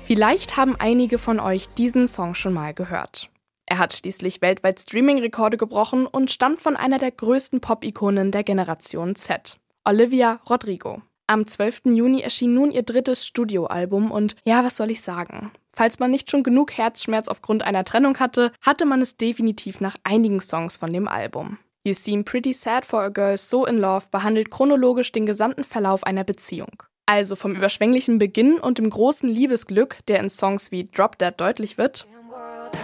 Vielleicht haben einige von euch diesen Song schon mal gehört. Er hat schließlich weltweit Streaming-Rekorde gebrochen und stammt von einer der größten Pop-Ikonen der Generation Z, Olivia Rodrigo. Am 12. Juni erschien nun ihr drittes Studioalbum und ja, was soll ich sagen? Falls man nicht schon genug Herzschmerz aufgrund einer Trennung hatte, hatte man es definitiv nach einigen Songs von dem Album. You Seem Pretty Sad for a Girl So in Love behandelt chronologisch den gesamten Verlauf einer Beziehung. Also vom überschwänglichen Beginn und dem großen Liebesglück, der in Songs wie Drop Dead deutlich wird,